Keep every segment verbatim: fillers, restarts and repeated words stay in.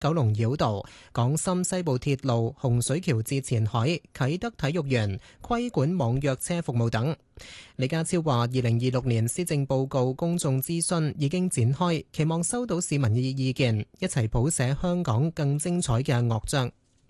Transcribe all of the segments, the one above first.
九龍繞道、港深西部鐵路洪水橋至前海、啟德體育園規管網約車服務等。李家超話：二零二六年施政報告公眾諮詢已經展開，期望收到市民嘅意見，一齊譜寫香港更精彩嘅樂章。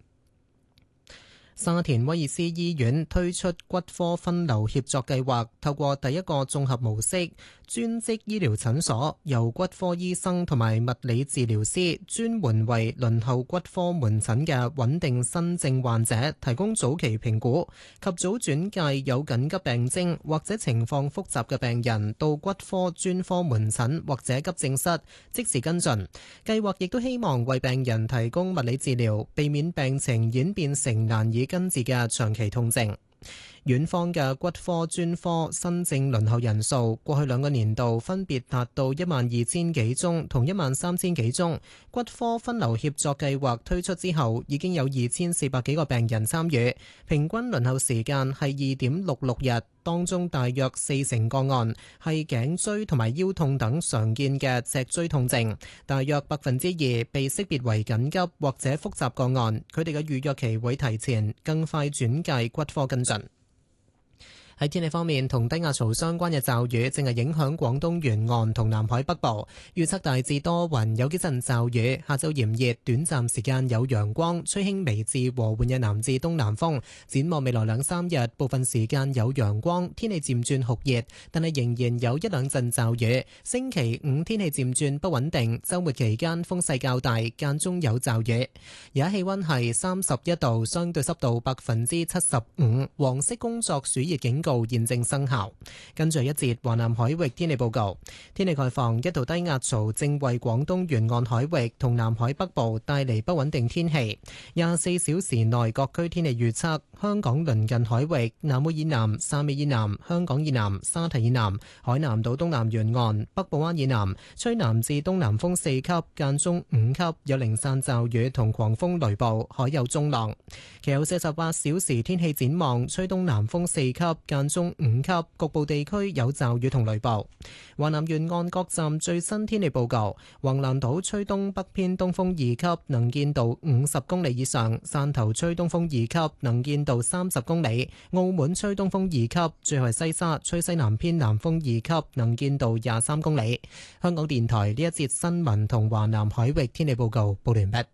沙田威爾斯醫院推出骨科分流協作計劃，透過第一個綜合模式專職醫療診所，由骨科醫生同埋物理治療師專門為輪候骨科門診嘅穩定新症患者提供早期評估，及早轉介有緊急病徵或者情況複雜嘅病人到骨科專科門診或者急症室即時跟進。計劃亦都希望為病人提供物理治療，避免病情演變成難以根治嘅長期痛症。院方嘅骨科專科新症輪候人數過去兩個年度分別達到一萬二千幾宗同一萬三千幾宗。骨科分流協作計劃推出之後，已經有二千四百幾個病人參與，平均輪候時間係二點六六日，當中大約四成個案係頸椎同埋腰痛等常見嘅脊椎痛症，大約百分之二被識別為緊急或者複雜個案，佢哋嘅預約期會提前，更快轉介骨科跟進。喺天氣方面，同低壓槽相關嘅驟雨正係影響廣東沿岸同南海北部，預測大致多雲，有幾陣驟雨。下晝炎熱，短暫時間有陽光，吹輕微至和緩嘅南至東南風。展望未來兩三日，部分時間有陽光，天氣漸轉酷熱，但係仍然有一兩陣驟雨。星期五天氣漸轉不穩定，週末期間風勢較大，間中有驟雨。而家氣溫係三十一度，相對濕度百分之七十五，黃色工作暑熱警告現正生效。跟住一節華南海域天氣報告，天氣概況，一道低壓槽正為廣東沿岸海域同南海北部帶嚟不穩定天氣。廿四小時內各區天氣預測：香港鄰近海域、南澳以南、汕尾以南、香港以南、沙堤以南、海南島東南沿岸、北部灣以南，吹南至東南風四級，間中五級，有零散驟雨同狂風雷暴，海有中浪。其後四十八小時天氣展望，吹東南風四級，間中五級，局部地區有驟雨同雷暴。華南沿岸各站最新天氣報告：橫瀾島吹東北偏東風二級，能見度五十公里以上；汕頭吹東風二級，能見度三十公里；澳門吹東風二級，最後係西沙吹西南偏南風二級，能見度廿三公里。香港電台呢一節新聞同華南海域天氣報告報完畢。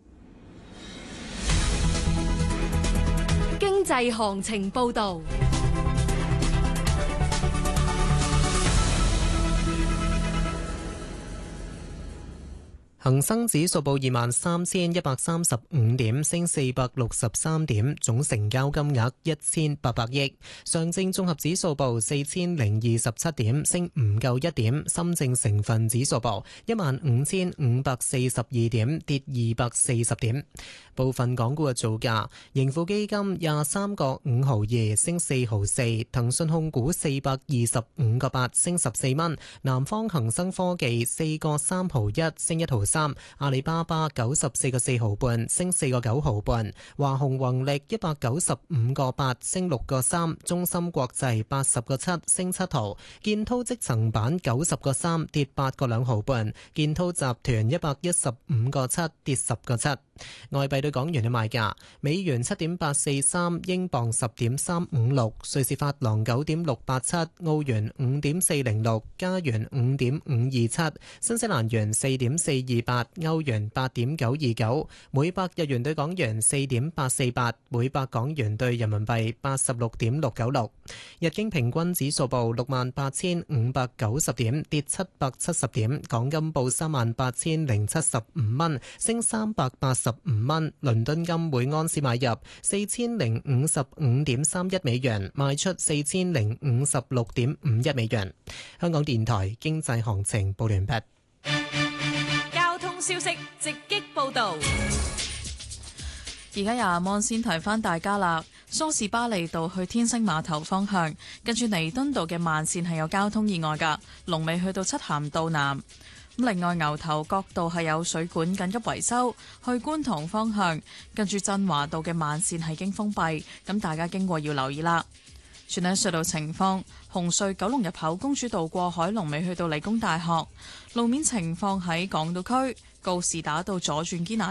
經濟行情報道。 恒生指數報二萬三千一百三十五點，升四百六十三點，總成交金額一千八百億。上證綜合指數報四千零二十七點，升唔夠一點。深證成分指數報一萬五千五百四十二點，跌二百四十點。部分港股嘅造價：盈富基金廿三個五毫二，升四毫四；騰訊控股四百二十五個八，升十四蚊；南方恒生科技四個三毫一，升一毫三；阿里巴巴九十四個四毫半，升四個九毫半；華虹宏力一百九十五個八，升六個三；中芯國際八十個七，升七毫；建滔積層板九十個三，跌八個兩毫半；建滔集團一百一十五個七，跌十個七。外幣對港元嘅賣價：美元七點八四三，英鎊十點三五六，瑞士法郎九點六八七，澳元五點四零六，加元五點五二七，新西蘭元四點四二八，歐元八點九二九，每百日元對港元四點八四八，每百港元對人民幣八十六點六九六。日經平均指數報六萬八千五百九十點，跌七百七十點。港金報三萬八千零七十五蚊，升三百八十五蚊。倫敦金每盎司買入四千零五十五點三一美元，賣出四千零五十六點五一美元。香港電台經濟行情報完畢。 交通消息直擊報道。 而家由阿芒先提翻大家啦，梳士巴利道去天星碼頭方向，跟住彌敦道嘅慢線係有交通意外噶，龍尾去到漆咸道南。另外牛頭角道係有水管緊急維修，去觀塘方向，跟住振華道嘅慢線係經封閉，咁大家經過要留意啦。全體隧道情況：紅隧九龍入口公主道過海龍尾去到理工大學，路面情況喺港島區告士打道左轉堅拿